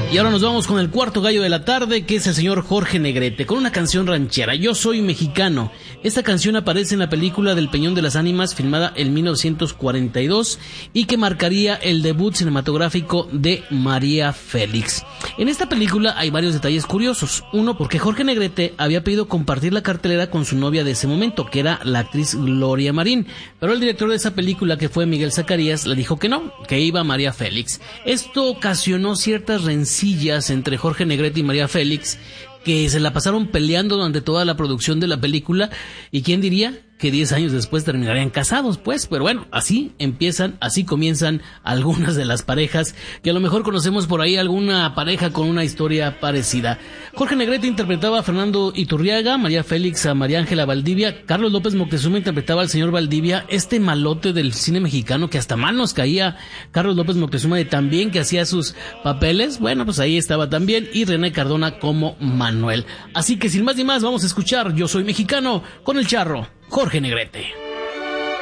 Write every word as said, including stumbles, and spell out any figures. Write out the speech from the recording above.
Y ahora nos vamos con el cuarto gallo de la tarde, que es el señor Jorge Negrete, con una canción ranchera, Yo Soy Mexicano. Esta canción aparece en la película del Peñón de las Ánimas, filmada en mil novecientos cuarenta y dos, y que marcaría el debut cinematográfico de María Félix. En esta película hay varios detalles curiosos. Uno, porque Jorge Negrete había pedido compartir la cartelera con su novia de ese momento, que era la actriz Gloria Marín, pero el director de esa película, que fue Miguel Zacarías, le dijo que no, que iba María Félix. Esto ocasionó ciertas rencillas entre Jorge Negrete y María Félix, que se la pasaron peleando durante toda la producción de la película, y quién diría que diez años después terminarían casados, pues, pero bueno, así empiezan, así comienzan algunas de las parejas, que a lo mejor conocemos por ahí alguna pareja con una historia parecida. Jorge Negrete interpretaba a Fernando Iturriaga, María Félix a María Ángela Valdivia, Carlos López Moctezuma interpretaba al señor Valdivia, este malote del cine mexicano que hasta mal nos caía Carlos López Moctezuma, de tan bien que hacía sus papeles, bueno, pues ahí estaba también, y René Cardona como Manuel. Así que sin más ni más, vamos a escuchar Yo Soy Mexicano con el charro Jorge Negrete.